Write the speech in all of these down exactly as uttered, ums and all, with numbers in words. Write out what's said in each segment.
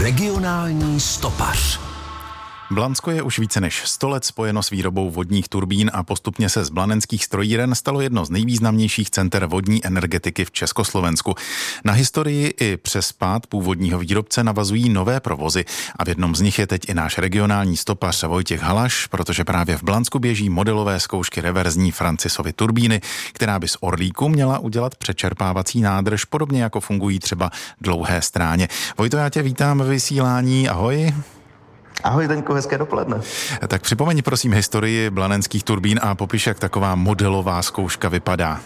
Regionální stopař. Blansko je už více než sto let spojeno s výrobou vodních turbín a postupně se z blanenských strojíren stalo jedno z nejvýznamnějších center vodní energetiky v Československu. Na historii i přes pád původního výrobce navazují nové provozy a v jednom z nich je teď i náš regionální stopař Vojtěch Halaš, protože právě v Blansku běží modelové zkoušky reverzní Francisovy turbíny, která by z Orlíku měla udělat přečerpávací nádrž, podobně jako fungují třeba Dlouhé Stráně. Vojto, já tě vítám ve vysílání, ahoj. Ahoj, Zdeňku, hezké dopoledne. Tak připomeň prosím historii blanenských turbín a popiš, jak taková modelová zkouška vypadá.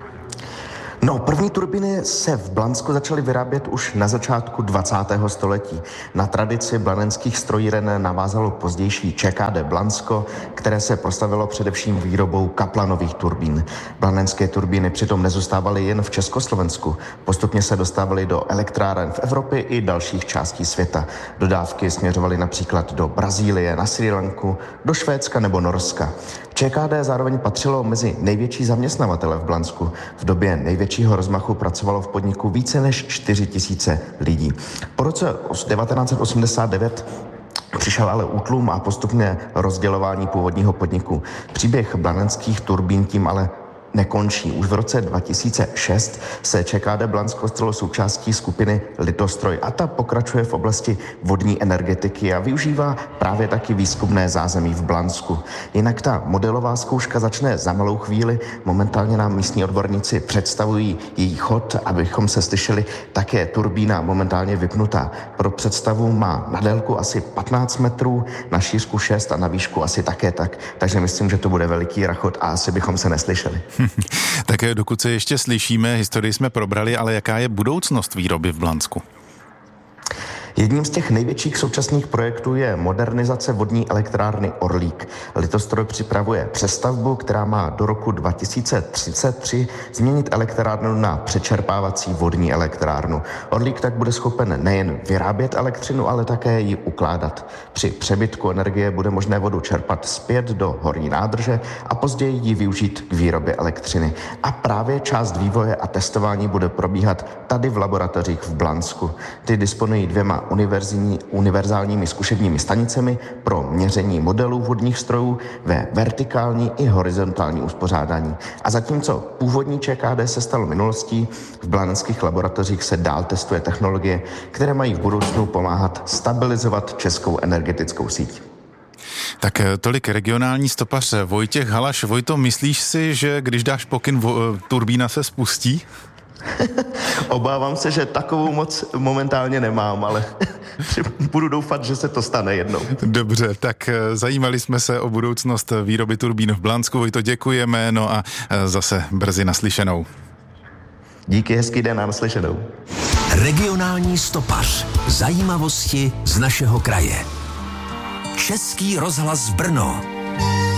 No, první turbíny se v Blansku začaly vyrábět už na začátku dvacátého století. Na tradici blanenských strojíren navázalo pozdější ČKD Blansko, které se proslavilo především výrobou kaplanových turbín. Blanenské turbíny přitom nezůstávaly jen v Československu. Postupně se dostávaly do elektráren v Evropě i dalších částí světa. Dodávky směřovaly například do Brazílie, na Srí Lanku, do Švédska nebo Norska. ČKD zároveň patřilo mezi největší zaměstnavatele v Blansku. V době největšího rozmachu pracovalo v podniku více než čtyři tisíce lidí. Po roce devatenáct set osmdesát devět přišel ale útlum a postupné rozdělování původního podniku. Příběh blanenských turbín tím ale nekončí. Už v roce dva tisíce šest se ČKD Blansko stalo součástí skupiny Litostroj a ta pokračuje v oblasti vodní energetiky a využívá právě taky výzkumné zázemí v Blansku. Jinak ta modelová zkouška začne za malou chvíli. Momentálně nám místní odborníci představují její chod, abychom se slyšeli. Také turbína momentálně vypnutá. Pro představu má na délku asi patnáct metrů, na šířku šest a na výšku asi také tak. Takže myslím, že to bude veliký rachot a asi bychom se neslyšeli. Tak dokud se ještě slyšíme, historii jsme probrali, ale jaká je budoucnost výroby v Blansku? Jedním z těch největších současných projektů je modernizace vodní elektrárny Orlík. Litostroj připravuje přestavbu, která má do roku dva tisíce třicet tři změnit elektrárnu na přečerpávací vodní elektrárnu. Orlík tak bude schopen nejen vyrábět elektřinu, ale také ji ukládat. Při přebytku energie bude možné vodu čerpat zpět do horní nádrže a později ji využít k výrobě elektřiny. A právě část vývoje a testování bude probíhat tady v laboratořích v Blansku. Ty disponují dvěma univerzálními zkušebními stanicemi pro měření modelů vodních strojů ve vertikální i horizontální uspořádání. A zatímco původní ČKD se stalo minulostí, v blanenských laboratořích se dál testuje technologie, které mají v budoucnu pomáhat stabilizovat českou energetickou síť. Tak tolik regionální stopař Vojtěch Halaš. Vojto, myslíš si, že když dáš pokyn, vo- turbína se spustí? Obávám se, že takovou moc momentálně nemám, ale budu doufat, že se to stane jednou. Dobře, tak zajímali jsme se o budoucnost výroby turbín v Blansku. Vojto, děkujeme, no a zase brzy naslyšenou. Díky, hezký den a naslyšenou. Regionální stopař. Zajímavosti z našeho kraje. Český rozhlas Brno.